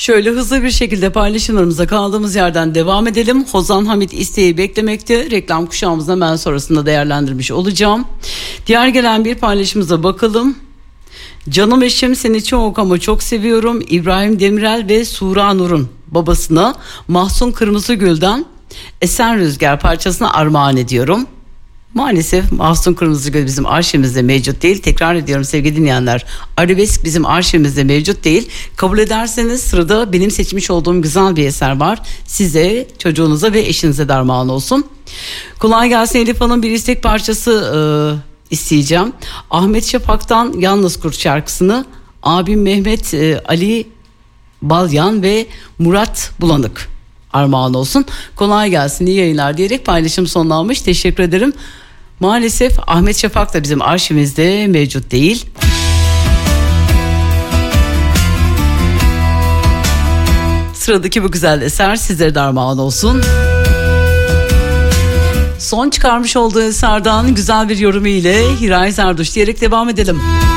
Şöyle hızlı bir şekilde paylaşımlarımıza kaldığımız yerden devam edelim. Hozan Hamit isteği beklemekte. Reklam kuşağımızda ben sonrasında değerlendirmiş olacağım. Diğer gelen bir paylaşımıza bakalım. Canım eşim seni çok ama çok seviyorum. İbrahim Demirel ve Sura Nur'un babasına Mahsun Kırmızıgül'den Esen Rüzgar parçasına armağan ediyorum. Maalesef Mahsun Kırmızıgül bizim arşivimizde mevcut değil. Tekrar ediyorum sevgili dinleyenler. Arabesk bizim arşivimizde mevcut değil. Kabul ederseniz sırada benim seçmiş olduğum güzel bir eser var. Size, çocuğunuza ve eşinize de armağan olsun. Kolay gelsin Elif Hanım, bir istek parçası isteyeceğim. Ahmet Şafak'tan Yalnız Kurt şarkısını abim Mehmet Ali Balyan ve Murat Bulanık armağan olsun. Kolay gelsin, iyi yayınlar diyerek paylaşım sonlanmış. Teşekkür ederim. Maalesef Ahmet Şafak da bizim arşivimizde mevcut değil. Sıradaki bu güzel eser sizlere de armağan olsun. Son çıkarmış olduğu eserden güzel bir yorumu ile Hiray Zerduş diyerek devam edelim.